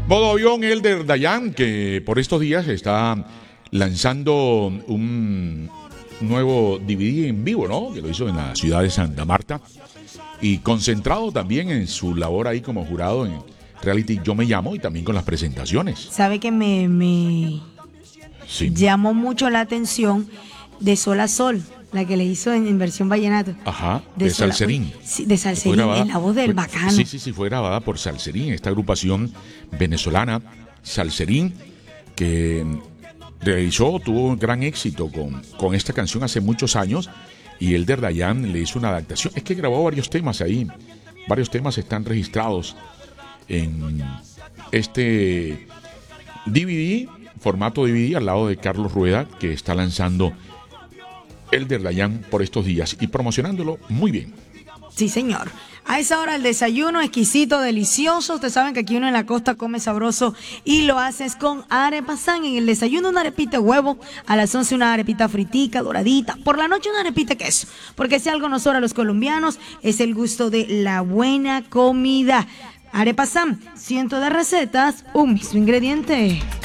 Modo avión Elder Dayan, que por estos días está lanzando un nuevo DVD en vivo, ¿no? Que lo hizo en la ciudad de Santa Marta. Y concentrado también en su labor ahí como jurado en reality Yo Me Llamo y también con las presentaciones. Sabe que me Sí. llamó mucho la atención de Sol a Sol, la que le hizo en versión vallenato. Ajá, de Salserín. Sí, de Salserín, en la voz del bacano. Sí, fue grabada por Salserín, esta agrupación venezolana, Salserín, que tuvo un gran éxito con esta canción hace muchos años, y Elder Dayan le hizo una adaptación. Es que grabó varios temas ahí, varios temas están registrados en este DVD, formato DVD, al lado de Carlos Rueda, que está lanzando Elder Dayan por estos días y promocionándolo muy bien. Sí, señor. A esa hora el desayuno exquisito, delicioso. Ustedes saben que aquí uno en la costa come sabroso y lo haces con Arepasan. En el desayuno una arepita de huevo, a las 11 una arepita fritica, doradita. Por la noche una arepita de queso. Porque si algo nos sobra a los colombianos es el gusto de la buena comida. Arepasan, cientos de recetas, un mismo ingrediente.